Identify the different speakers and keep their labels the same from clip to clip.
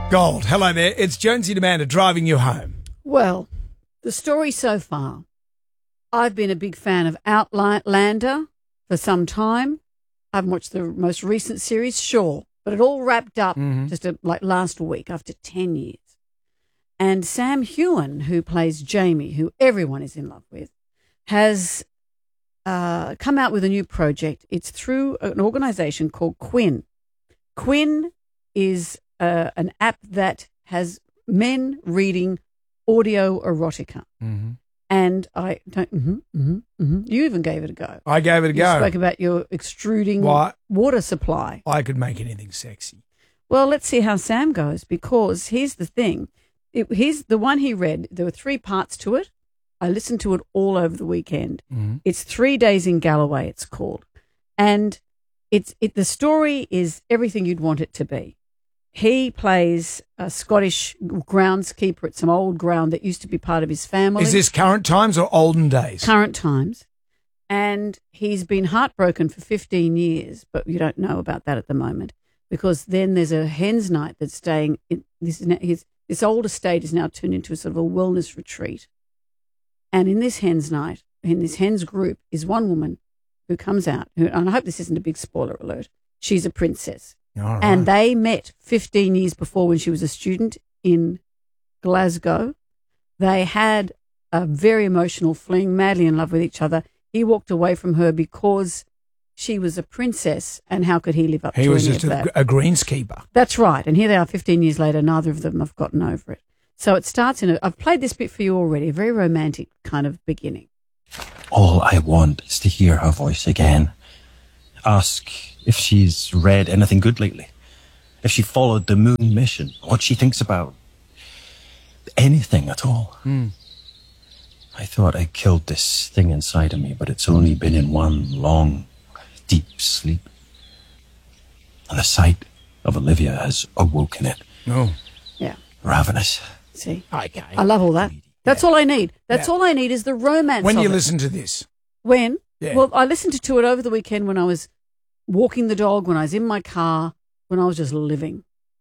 Speaker 1: Gold. Hello there. It's Jonesy and Amanda driving you home.
Speaker 2: Well, the story so far, I've been a big fan of Outlander for some time. I haven't watched the most recent series, sure, but it all wrapped up like last week after 10 years. And Sam Heughan, who plays Jamie, who everyone is in love with, has come out with a new project. It's through an organisation called Quinn. Quinn is an app that has men reading audio erotica. Mm-hmm. And I don't, you even gave it a go.
Speaker 1: I gave it a go.
Speaker 2: You spoke about your extruding water supply.
Speaker 1: I could make anything sexy.
Speaker 2: Well, let's see how Sam goes, because here's the thing. Here's the one he read. There were 3 parts to it. I listened to it all over the weekend. Mm-hmm. It's 3 Days in Galloway, it's called. And the story is everything you'd want it to be. He plays a Scottish groundskeeper at some old ground that used to be part of his family.
Speaker 1: Is this current times or olden days?
Speaker 2: Current times. And he's been heartbroken for 15 years, but you don't know about that at the moment, because then there's a hen's night that's staying in this old estate is now turned into a sort of a wellness retreat. And in this hen's night, in this hen's group, is one woman who comes out, and I hope this isn't a big spoiler alert, she's a princess.
Speaker 1: Right.
Speaker 2: And they met 15 years before when she was a student in Glasgow. They had a very emotional fling, madly in love with each other. He walked away from her because she was a princess, and how could he live up to any of that? He was just
Speaker 1: a greenskeeper.
Speaker 2: That's right. And here they are 15 years later, neither of them have gotten over it. So it starts I've played this bit for you already, a very romantic kind of beginning.
Speaker 3: All I want is to hear her voice again. Ask if she's read anything good lately, if she followed the moon mission, what she thinks about anything at all. I thought I killed this thing inside of me, but it's only been in one long, deep sleep. And the sight of Olivia has awoken it.
Speaker 1: Oh.
Speaker 2: Yeah.
Speaker 3: Ravenous.
Speaker 2: See?
Speaker 1: Okay.
Speaker 2: I love all that. That's all I need. That's all I need is the romance
Speaker 1: When
Speaker 2: of
Speaker 1: you
Speaker 2: it.
Speaker 1: listen to this?
Speaker 2: When?
Speaker 1: Yeah.
Speaker 2: Well, I listened to it over the weekend when I was walking the dog, when I was in my car, when I was just living.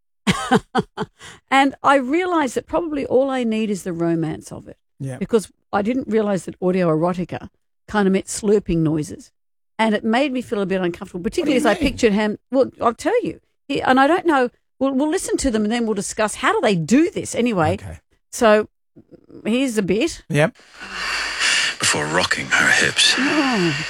Speaker 2: And I realised that probably all I need is the romance of it.
Speaker 1: Yeah.
Speaker 2: Because I didn't realise that audio erotica kind of meant slurping noises. And it made me feel a bit uncomfortable, particularly as I pictured him. Well, I'll tell you. And I don't know. We'll listen to them and then we'll discuss how do they do this anyway.
Speaker 1: Okay.
Speaker 2: So here's a bit.
Speaker 1: Yep.
Speaker 4: Before rocking her hips.
Speaker 2: Oh.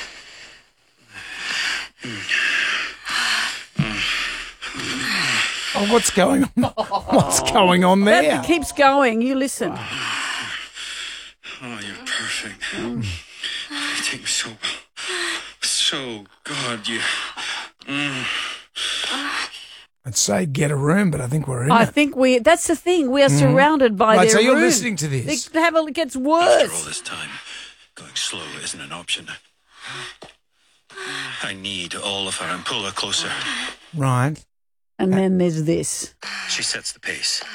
Speaker 1: Oh, what's going on? What's going on there?
Speaker 2: That keeps going. You listen.
Speaker 4: Oh, you're perfect. You take me so good. You.
Speaker 1: I'd say get a room, but I think we're in
Speaker 2: I
Speaker 1: it.
Speaker 2: think that's the thing. We are surrounded by
Speaker 1: Right,
Speaker 2: their
Speaker 1: so you're
Speaker 2: room.
Speaker 1: listening to this.
Speaker 2: It gets
Speaker 4: After all
Speaker 2: worse.
Speaker 4: this time, going slow isn't an option. I need all of her and pull her closer.
Speaker 1: Right.
Speaker 2: And then there's this.
Speaker 4: She sets the pace.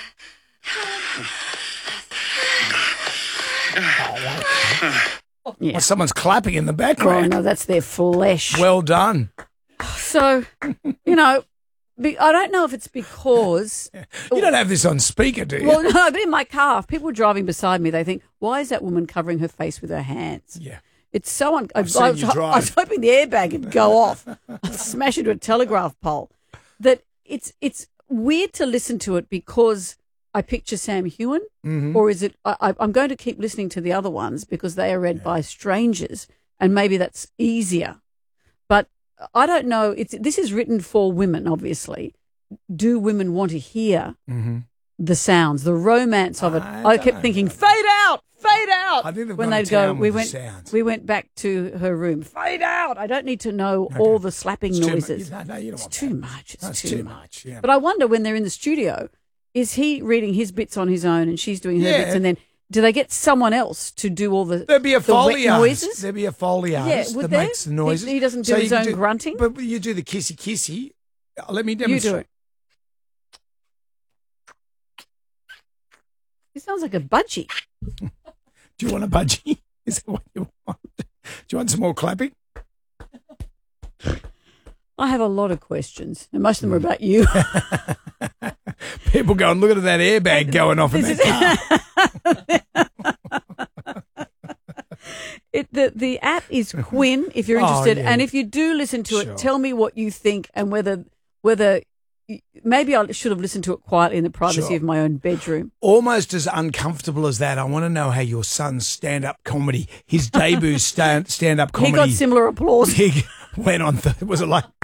Speaker 2: Yeah.
Speaker 1: Well, someone's clapping in the
Speaker 2: Oh,
Speaker 1: background.
Speaker 2: no, that's their flesh.
Speaker 1: Well done.
Speaker 2: So, I don't know if it's because...
Speaker 1: You don't have this on speaker, do you?
Speaker 2: Well, no, but in my car, if people are driving beside me, they think, why is that woman covering her face with her hands?
Speaker 1: Yeah.
Speaker 2: It's so... I
Speaker 1: seen you drive.
Speaker 2: was hoping the airbag would go off. I'd smash into a telegraph pole. That it's weird to listen to it because I picture Sam Heughan, or is it... I'm going to keep listening to the other ones because they are read by strangers, and maybe that's easier. But I don't know. This is written for women, obviously. Do women want to hear the sounds, the romance of it? I kept thinking, fade out.
Speaker 1: I think they've
Speaker 2: When
Speaker 1: gone
Speaker 2: they'd
Speaker 1: to
Speaker 2: go,
Speaker 1: town with the sounds.
Speaker 2: we went back to her room. Fade out. I don't need to know all the slapping
Speaker 1: It's too
Speaker 2: noises.
Speaker 1: much. No, you don't
Speaker 2: It's
Speaker 1: want
Speaker 2: too
Speaker 1: that.
Speaker 2: much.
Speaker 1: That's too much. Yeah.
Speaker 2: But I wonder when they're in the studio, is he reading his bits on his own and she's doing her
Speaker 1: Yeah.
Speaker 2: bits, and then do they get someone else to do all the
Speaker 1: There'd be a
Speaker 2: the wet
Speaker 1: Foley artist.
Speaker 2: noises?
Speaker 1: There'd be a Foley artist
Speaker 2: would
Speaker 1: that
Speaker 2: there?
Speaker 1: makes the noises.
Speaker 2: He doesn't do
Speaker 1: So
Speaker 2: his
Speaker 1: you
Speaker 2: own
Speaker 1: can
Speaker 2: grunting?
Speaker 1: But you do the kissy. Let me
Speaker 2: You
Speaker 1: demonstrate.
Speaker 2: do it. He sounds like a budgie.
Speaker 1: Do you want a budgie? Is that what you want? Do you want some more clapping?
Speaker 2: I have a lot of questions, and most of them are about you.
Speaker 1: People going, look at that airbag going off in that car.
Speaker 2: The app is Quinn, if you're interested.
Speaker 1: yeah.
Speaker 2: And if you do listen to
Speaker 1: Sure.
Speaker 2: it, tell me what you think and whether maybe I should have listened to it quietly in the privacy
Speaker 1: Sure.
Speaker 2: of my own bedroom.
Speaker 1: Almost as uncomfortable as that, I want to know how your son's stand-up comedy, his debut stand-up comedy.
Speaker 2: He got similar applause.
Speaker 1: He went on. Was it like?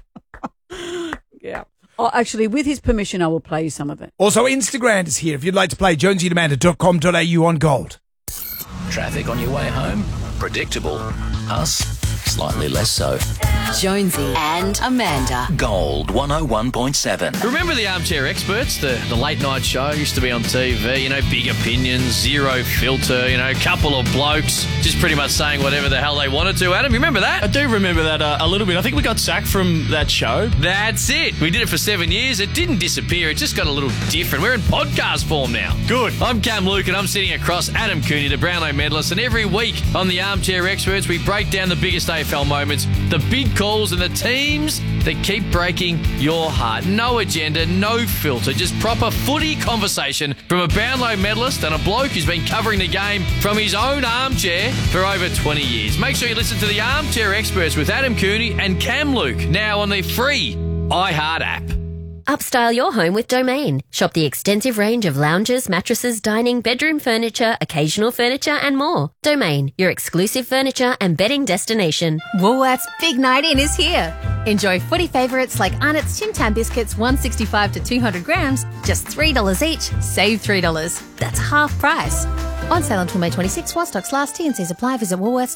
Speaker 2: Yeah. Oh, actually, with his permission, I will play you some of it.
Speaker 1: Also, Instagram is here. If you'd like to play, jonesyandamanda.com.au on Gold.
Speaker 5: Traffic on your way home? Predictable. Us? Slightly less so.
Speaker 6: Jonesy and Amanda.
Speaker 5: Gold 101.7.
Speaker 7: Remember the Armchair Experts, the late night show used to be on TV, big opinions, zero filter, couple of blokes just pretty much saying whatever the hell they wanted to. Adam, you remember that?
Speaker 8: I do remember that a little bit. I think we got sacked from that show.
Speaker 7: That's it. We did it for 7 years. It didn't disappear. It just got a little different. We're in podcast form now.
Speaker 8: Good.
Speaker 7: I'm Cam Luke and I'm sitting across Adam Cooney, the Brownlow medalist, and every week on the Armchair Experts, we break down the biggest AFL moments, the big calls and the teams that keep breaking your heart. No agenda, no filter, just proper footy conversation from a Brownlow medalist and a bloke who's been covering the game from his own armchair for over 20 years. Make sure you listen to the Armchair Experts with Adam Cooney and Cam Luke now on the free iHeart app.
Speaker 9: Upstyle your home with Domain. Shop the extensive range of lounges, mattresses, dining, bedroom furniture, occasional furniture and more. Domain, your exclusive furniture and bedding destination.
Speaker 6: Woolworths Big Night In is here. Enjoy footy favourites like Arnott's Tim Tam biscuits, 165 to 200 grams, just $3 each. Save $3. That's half price. On sale until May 26 while stocks last. T&Cs apply. Visit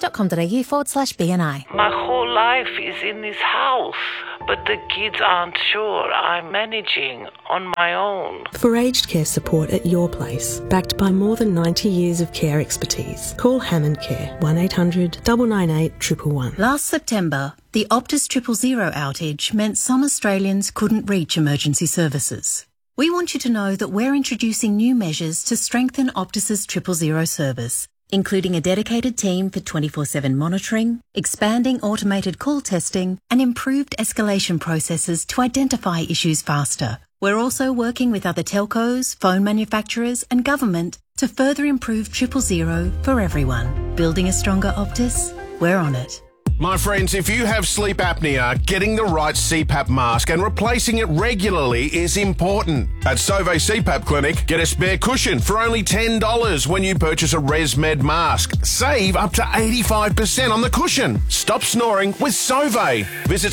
Speaker 6: woolworths.com.au/BNI.
Speaker 10: My whole life is in this house, but the kids aren't sure I'm managing on my own.
Speaker 11: For aged care support at your place, backed by more than 90 years of care expertise, call Hammond Care, 1800 998 111.
Speaker 12: Last September, the Optus 000 outage meant some Australians couldn't reach emergency services. We want you to know that we're introducing new measures to strengthen Optus's 000 service, including a dedicated team for 24/7 monitoring, expanding automated call testing, and improved escalation processes to identify issues faster. We're also working with other telcos, phone manufacturers, and government to further improve 000 for everyone. Building a stronger Optus? We're on it.
Speaker 13: My friends, if you have sleep apnea, getting the right CPAP mask and replacing it regularly is important. At Sauvé CPAP Clinic, get a spare cushion for only $10 when you purchase a ResMed mask. Save up to 85% on the cushion. Stop snoring with Sauvé. Visit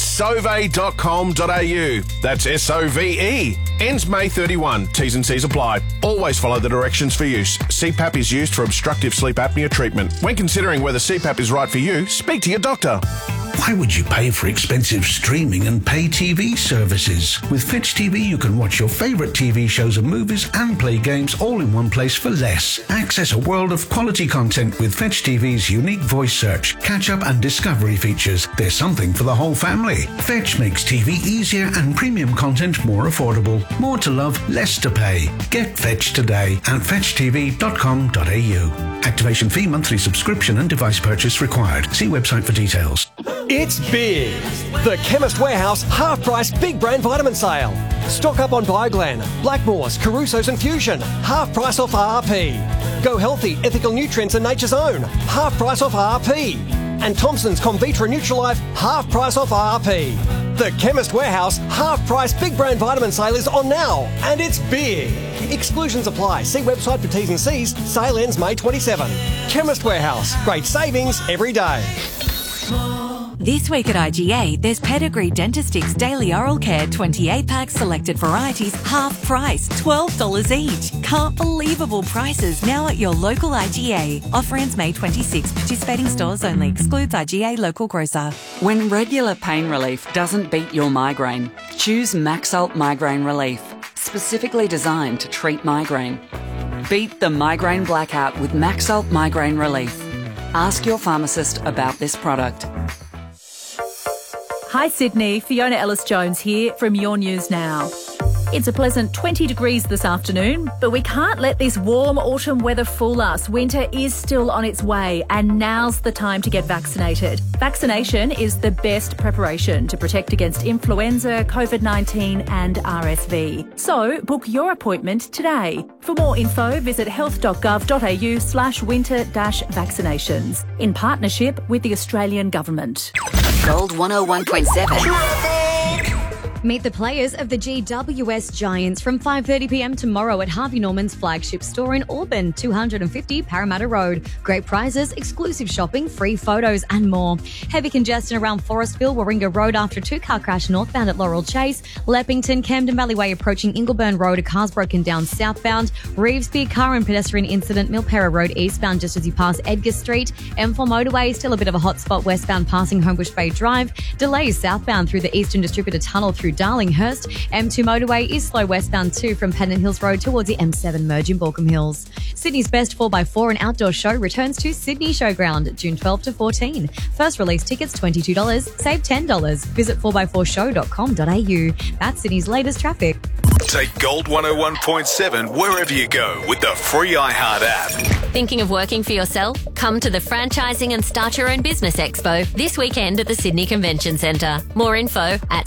Speaker 13: sauve.com.au. That's SOVE. Ends May 31. T's and C's apply. Always follow the directions for use. CPAP is used for obstructive sleep apnea treatment. When considering whether CPAP is right for you, speak to your doctor.
Speaker 14: Why would you pay for expensive streaming and pay TV services? With Fetch TV, you can watch your favourite TV shows and movies and play games all in one place for less. Access a world of quality content with Fetch TV's unique voice search, catch-up and discovery features. There's something for the whole family. Fetch makes TV easier and premium content more affordable. More to love, less to pay. Get Fetch today at fetchtv.com.au. Activation fee, monthly subscription and device purchase required. See website for details.
Speaker 15: It's big! The Chemist Warehouse half-price big brand vitamin sale. Stock up on Bioglan, Blackmores, Caruso's and Fusion. Half price off RRP. Go Healthy, Ethical Nutrients and Nature's Own. Half price off RRP. And Thompson's Comvitra Nutrilife. Half price off RRP. The Chemist Warehouse half-price big brand vitamin sale is on now. And it's big! Exclusions apply. See website for T's and C's. Sale ends May 27. Chemist Warehouse. Great savings every day.
Speaker 16: This week at IGA, there's Pedigree Dentistics Daily Oral Care 28-pack selected varieties, half price, $12 each. Can't believable prices now at your local IGA. Offer ends May 26. Participating stores only. Excludes IGA local grocer.
Speaker 17: When regular pain relief doesn't beat your migraine, choose Maxalt Migraine Relief, specifically designed to treat migraine. Beat the migraine blackout with Maxalt Migraine Relief. Ask your pharmacist about this product.
Speaker 18: Hi Sydney, Fiona Ellis-Jones here from Your News Now. It's a pleasant 20 degrees this afternoon, but we can't let this warm autumn weather fool us. Winter is still on its way, and now's the time to get vaccinated. Vaccination is the best preparation to protect against influenza, COVID-19 and RSV. So book your appointment today. For more info, visit health.gov.au/winter-vaccinations in partnership with the Australian Government.
Speaker 19: Gold 101.7.
Speaker 20: Meet the players of the GWS Giants from 5:30pm tomorrow at Harvey Norman's flagship store in Auburn, 250 Parramatta Road. Great prizes, exclusive shopping, free photos and more. Heavy congestion around Forestville, Warringah Road after a two-car crash northbound at Laurel Chase. Leppington, Camden Valley Way approaching Ingleburn Road, a car's broken down southbound. Revesby, car and pedestrian incident, Milpera Road eastbound just as you pass Edgar Street. M4 motorway, still a bit of a hot spot westbound passing Homebush Bay Drive. Delays southbound through the Eastern Distributor Tunnel through Darlinghurst. M2 motorway is slow westbound too from Pennant Hills Road towards the M7 merge in Baulkham Hills. Sydney's best 4x4 and outdoor show returns to Sydney Showground June 12 to 14. First release tickets $22, save $10. Visit 4x4show.com.au. That's Sydney's latest traffic.
Speaker 21: Take Gold 101.7 wherever you go with the free iHeart app.
Speaker 9: Thinking of working for yourself? Come to the Franchising and Start Your Own Business Expo this weekend at the Sydney Convention Centre. More info at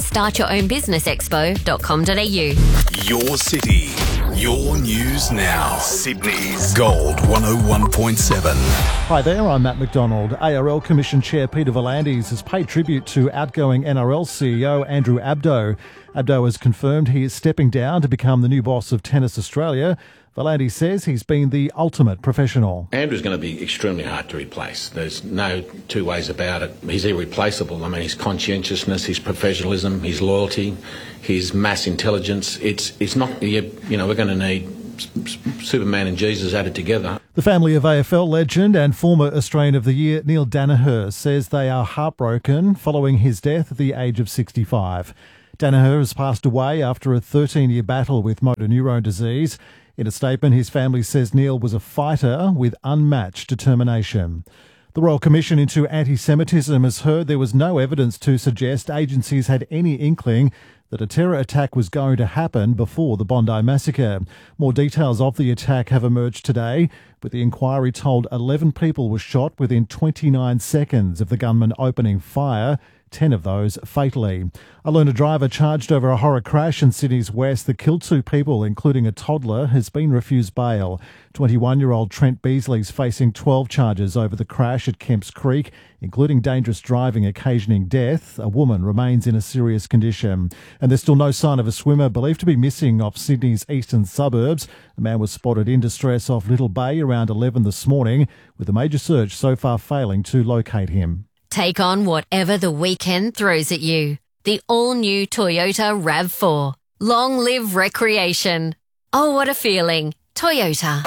Speaker 9: startyourownbusinessexpo.com.au.
Speaker 21: Your city, your news now. Sydney's Gold 101.7.
Speaker 22: Hi there, I'm Matt McDonald. ARL Commission Chair Peter V'landys has paid tribute to outgoing NRL CEO Andrew Abdo. Abdo has confirmed he is stepping down to become the new boss of Tennis Australia. V'landys says he's been the ultimate professional.
Speaker 23: Andrew's going to be extremely hard to replace. There's no two ways about it. He's irreplaceable. I mean, his conscientiousness, his professionalism, his loyalty, his mass intelligence. It's not, we're going to need Superman and Jesus added together.
Speaker 22: The family of AFL legend and former Australian of the Year Neil Daniher says they are heartbroken following his death at the age of 65. Daniher has passed away after a 13-year battle with motor neurone disease. In a statement, his family says Neil was a fighter with unmatched determination. The Royal Commission into Anti-Semitism has heard there was no evidence to suggest agencies had any inkling that a terror attack was going to happen before the Bondi massacre. More details of the attack have emerged today, but the inquiry told 11 people were shot within 29 seconds of the gunman opening fire, 10 of those fatally. A learner driver charged over a horror crash in Sydney's west that killed 2 people, including a toddler, has been refused bail. 21-year-old Trent Beasley's facing 12 charges over the crash at Kemps Creek, including dangerous driving occasioning death. A woman remains in a serious condition. And there's still no sign of a swimmer believed to be missing off Sydney's eastern suburbs. A man was spotted in distress off Little Bay around 11 this morning, with a major search so far failing to locate him.
Speaker 9: Take on whatever the weekend throws at you. The all-new Toyota RAV4. Long live recreation. Oh, what a feeling. Toyota.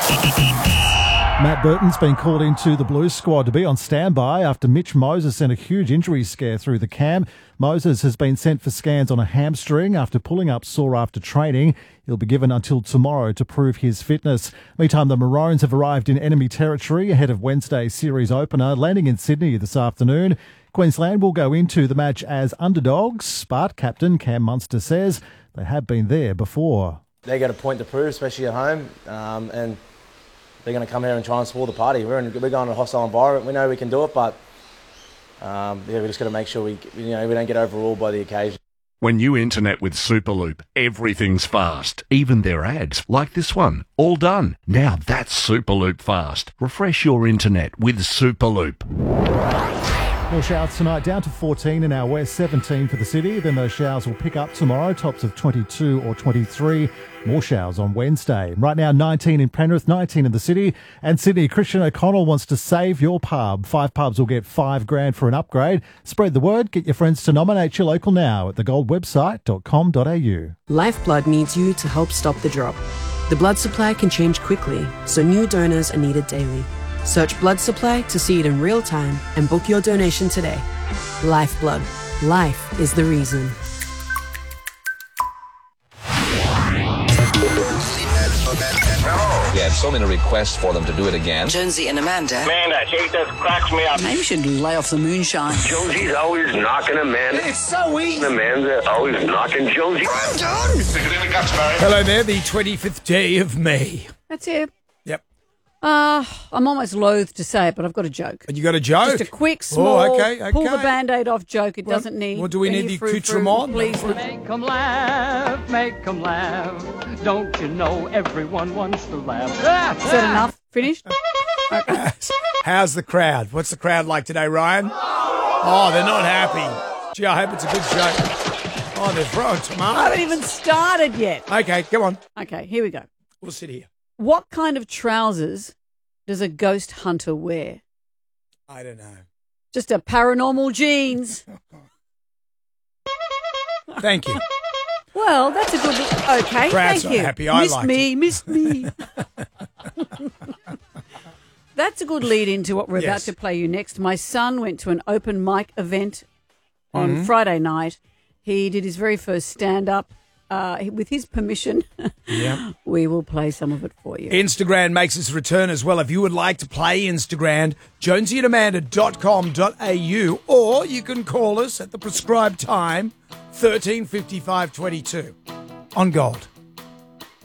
Speaker 22: Matt Burton's been called into the Blues squad to be on standby after Mitch Moses sent a huge injury scare through the camp. Moses has been sent for scans on a hamstring after pulling up sore after training. He'll be given until tomorrow to prove his fitness. Meantime, the Maroons have arrived in enemy territory ahead of Wednesday's series opener, landing in Sydney this afternoon. Queensland will go into the match as underdogs, but captain Cam Munster says they have been there before.
Speaker 24: They got a point to prove, especially at home, and they're going to come here and try and spoil the party. We're going in a hostile environment. We know we can do it, but we just got to make sure we don't get overruled by the occasion.
Speaker 25: When you internet with Superloop, everything's fast. Even their ads, like this one. All done. Now that's Superloop fast. Refresh your internet with Superloop.
Speaker 22: More showers tonight, down to 14 in our west, 17 for the city. Then those showers will pick up tomorrow, tops of 22 or 23. More showers on Wednesday. Right now, 19 in Penrith, 19 in the city. And Sydney, Christian O'Connell wants to save your pub. 5 pubs will get $5,000 for an upgrade. Spread the word. Get your friends to nominate your local now at thegoldwebsite.com.au.
Speaker 11: Lifeblood needs you to help stop the drop. The blood supply can change quickly, so new donors are needed daily. Search blood supply to see it in real time and book your donation today. Lifeblood. Life is the reason.
Speaker 26: Yeah,
Speaker 1: get so many requests for them to do it again.
Speaker 19: Jonesy and Amanda.
Speaker 2: Man, that shit just cracks me up.
Speaker 19: Maybe we should lay off the moonshine.
Speaker 2: Jonesy's always knocking Amanda.
Speaker 19: It's so easy.
Speaker 2: Amanda always knocking Jonesy.
Speaker 19: I'm done.
Speaker 2: Stick it in the guts, Barry.
Speaker 3: Hello there, the 25th day of May.
Speaker 4: That's it.
Speaker 3: Yep.
Speaker 4: I'm almost loath to say it, but I've got a joke.
Speaker 3: And you got a joke?
Speaker 4: Just a quick, small,
Speaker 3: okay.
Speaker 4: pull the Band-Aid off joke. It doesn't need
Speaker 3: What do we
Speaker 4: any
Speaker 3: need the
Speaker 4: frou-frou.
Speaker 3: accoutrement?
Speaker 4: Please.
Speaker 5: Make 'em laugh, make 'em laugh. Don't you know everyone wants to laugh?
Speaker 4: Is that enough? Finished? Okay.
Speaker 3: How's the crowd? What's the crowd like today, Ryan? Oh, they're not happy. Gee, I hope it's a good joke. Oh, they're throwing tomatoes.
Speaker 4: I haven't even started yet.
Speaker 3: Okay, come on.
Speaker 4: Okay, here we go.
Speaker 3: We'll sit here.
Speaker 4: What kind of trousers does a ghost hunter wear?
Speaker 3: I don't know.
Speaker 4: Just a paranormal jeans.
Speaker 3: Thank you.
Speaker 4: Well, that's a good... Okay,
Speaker 3: Crowd's
Speaker 4: thank
Speaker 3: not
Speaker 4: you.
Speaker 3: happy. I liked it.
Speaker 4: Missed me. That's a good lead into what we're about
Speaker 3: Yes.
Speaker 4: to play you next. My son went to an open mic event on
Speaker 3: Mhm.
Speaker 4: Friday night. He did his very first stand-up. With his permission,
Speaker 3: Yeah.
Speaker 4: we will play some of it for you.
Speaker 3: Instagram makes its return as well. If you would like to play Instagram, jonesyandamanda.com.au, or you can call us at the prescribed time, 13:55:22 on Gold.